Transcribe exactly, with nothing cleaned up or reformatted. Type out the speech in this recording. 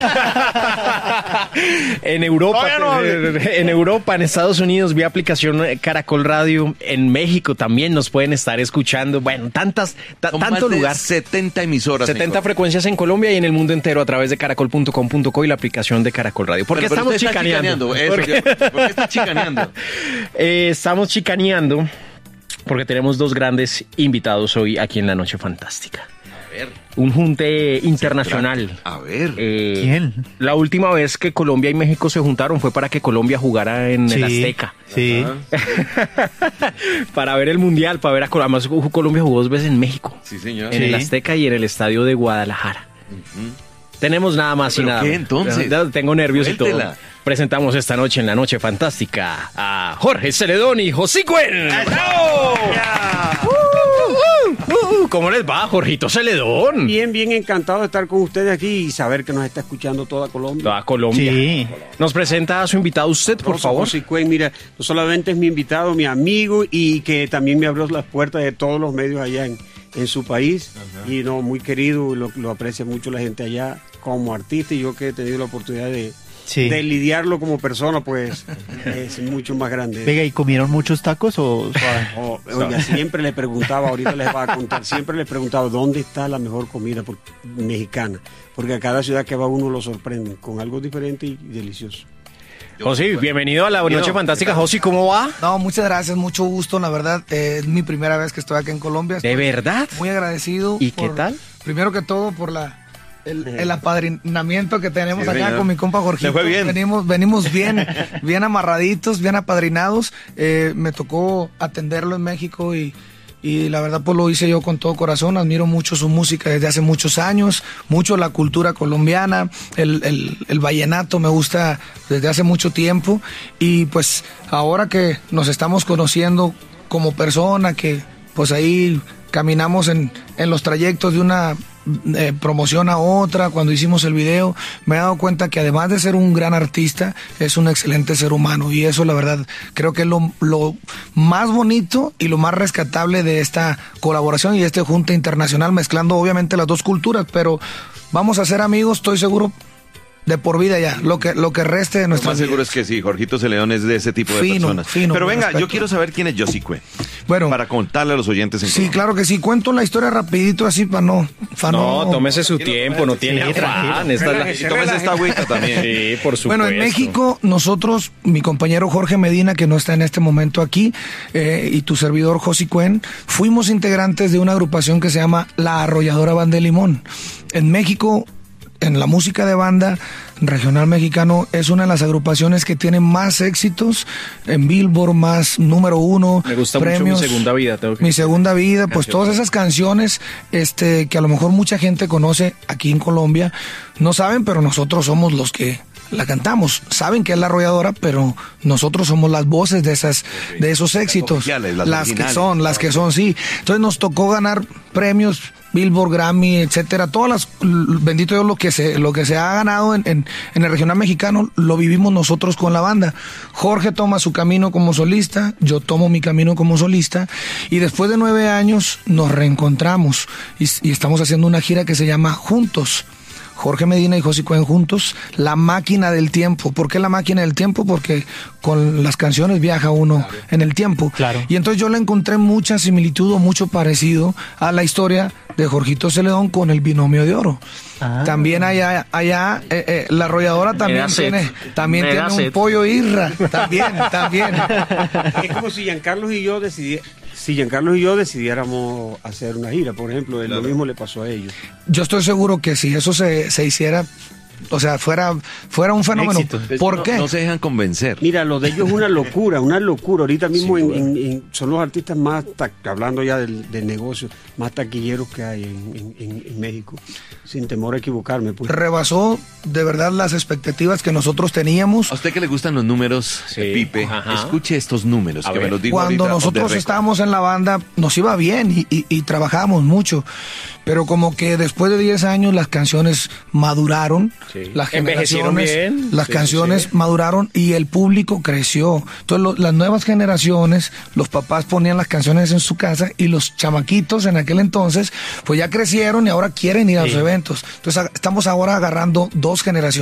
En Europa, no en Europa, en Estados Unidos, vía aplicación Caracol Radio. En México también nos pueden estar escuchando. Bueno, tantas, ta, tanto lugar. setenta emisoras. setenta frecuencias en Colombia y en el mundo entero a través de caracol punto com punto co y la aplicación de Caracol Radio. ¿Por qué estamos está chicaneando? chicaneando? ¿Por qué? ¿Por qué está chicaneando? eh, estamos chicaneando porque tenemos dos grandes invitados hoy aquí en La Noche Fantástica. A ver. Un junte internacional. A ver. Eh, ¿Quién? La última vez que Colombia y México se juntaron fue para que Colombia jugara en Sí, el Azteca. Sí. Para ver el Mundial, para ver a Colombia. Además, Colombia jugó dos veces en México. Sí, señor. En Sí. el Azteca y en el estadio de Guadalajara. Uh-huh. Tenemos nada más y ¿Pero nada qué, menos. entonces? Ya tengo nervios y Suéltela. todo. Presentamos esta noche en La Noche Fantástica a Jorge Celedón y Josicuen. ¡Bravo! Uh, uh, uh, ¿Cómo les va, Jorgito Celedón? Bien, bien encantado de estar con ustedes aquí y saber que nos está escuchando toda Colombia. Toda Colombia. Sí. Nos presenta a su invitado usted, por Rosa favor. Josicuen, mira, no solamente es mi invitado, mi amigo y que también me abrió las puertas de todos los medios allá en, en su país. Uh-huh. Y no, muy querido, lo, lo aprecia mucho la gente allá como artista y yo que he tenido la oportunidad de, Sí. de lidiarlo como persona, pues es mucho más grande. Venga, ¿y comieron muchos tacos o suave? Oh, oiga, siempre le preguntaba, ahorita les voy a contar, siempre le preguntaba dónde está la mejor comida por, mexicana, porque a cada ciudad que va uno lo sorprende con algo diferente y delicioso. José, bienvenido a La Noche Bienvenido. Fantástica. José, ¿cómo va? No, muchas gracias, mucho gusto, la verdad, eh, es mi primera vez que estoy aquí en Colombia. ¿De Estoy verdad? Muy agradecido. ¿Y qué por- tal? Primero que todo por la el, el apadrinamiento que tenemos Sí, acá señor. con mi compa Jorgito. Le fue bien. Venimos, venimos bien, bien amarraditos, bien apadrinados. Eh, me tocó atenderlo en México y, y la verdad pues lo hice yo con todo corazón. Admiro mucho su música desde hace muchos años, mucho la cultura colombiana, el, el, el vallenato me gusta desde hace mucho tiempo y pues ahora que nos estamos conociendo como persona, que pues ahí caminamos en, en los trayectos de una eh, promoción a otra, cuando hicimos el video, me he dado cuenta que además de ser un gran artista, es un excelente ser humano y eso la verdad creo que es lo, lo más bonito y lo más rescatable de esta colaboración y este junte internacional, mezclando obviamente las dos culturas, pero vamos a ser amigos, estoy seguro, de por vida ya, lo que lo que reste de Lo nuestra más seguro es que sí, Jorgito Celedón es de ese tipo de Fino, personas. fino, Pero con venga, respeto. yo quiero saber quién es Josicuen. Bueno, Para contarle a los oyentes en sí, Colombia. claro que sí. Cuento la historia rapidito así para no... Pa No, tómese su tiempo, no tiene Sí, afán. Esta es la- Y tómese esta agüita también. Sí, por supuesto. Bueno, en México, nosotros, mi compañero Jorge Medina, que no está en este momento aquí, eh, y tu servidor Josicuen, fuimos integrantes de una agrupación que se llama La Arrolladora Banda de Limón. En México, en la música de banda regional mexicano, es una de las agrupaciones que tiene más éxitos en Billboard, más número uno. Me gusta premios. mucho Mi Segunda Vida. Tengo que... Mi Segunda Vida, pues Canción. todas esas canciones este, que a lo mejor mucha gente conoce aquí en Colombia, no saben, pero nosotros somos los que la cantamos. Saben que es La Arrolladora, pero nosotros somos las voces de esas, de esos éxitos. oficiales, las las que originales. son, las que son, sí. Entonces nos tocó ganar premios, Billboard, Grammy, etcétera. Todas las, bendito Dios, lo que se, lo que se ha ganado en, en, en el regional mexicano, lo vivimos nosotros con la banda. Jorge toma su camino como solista, yo tomo mi camino como solista, y después de nueve años nos reencontramos y, y estamos haciendo una gira que se llama Juntos. Jorge Medina y Josicuen juntos, La Máquina del Tiempo. ¿Por qué La Máquina del Tiempo? Porque con las canciones viaja uno en el tiempo. Claro. Y entonces yo le encontré mucha similitud o mucho parecido a la historia de Jorgito Celedón con el Binomio de Oro. Ah. También allá, allá eh, eh, La Arrolladora también da sed. tiene, también Me da tiene un sed. pollo irra. También, también. Es como si Giancarlo y yo decidiéramos, si Giancarlo y yo decidiéramos hacer una gira, por ejemplo, lo mismo le pasó a ellos. Yo estoy seguro que si eso se, se hiciera, o sea, fuera, fuera un fenómeno. Éxito. ¿Por no, qué? No se dejan convencer. Mira, lo de ellos es una locura, una locura. Ahorita mismo Sin en, duda. en- en- son los artistas más, ta- hablando ya del, del negocio, más taquilleros que hay en, en- en- en México, sin temor a equivocarme. Pues. Rebasó de verdad las expectativas que nosotros teníamos. A usted que le gustan los números, Sí. eh, Pipe, Ajá. escuche estos números A que ver. me los digo Cuando ahorita, off the nosotros record. estábamos en la banda, nos iba bien y, y, y trabajábamos mucho. Pero como que después de diez años las canciones maduraron Sí. Las Envejecieron generaciones, bien. las Sí, canciones sí. maduraron y el público creció. Entonces lo- las nuevas generaciones, los papás ponían las canciones en su casa y los chamaquitos en aquel entonces, pues ya crecieron y ahora quieren ir a Sí. los eventos. Entonces a- estamos ahora agarrando dos generaciones.